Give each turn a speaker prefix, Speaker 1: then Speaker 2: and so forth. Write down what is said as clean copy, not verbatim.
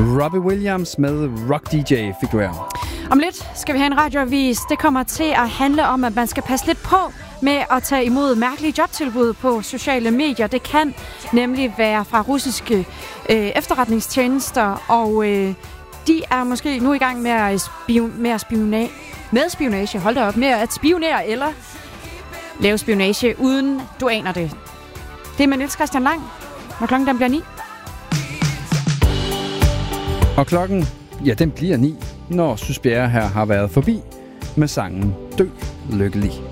Speaker 1: Robbie Williams med Rock DJ fik du her.
Speaker 2: Om lidt skal vi have en radioavis. Det kommer til at handle om, at man skal passe lidt på med at tage imod mærkelige jobtilbud på sociale medier. Det kan nemlig være fra russiske efterretningstjenester, og de er måske nu i gang med at spionage. Hold da op, med at spionere eller lave spionage, uden du aner det. Det er med Niels Christian Lang, når klokken den bliver 9.
Speaker 1: Og klokken, ja, den bliver 9, når Sys Bjerre her har været forbi med sangen Dø Lykkelig.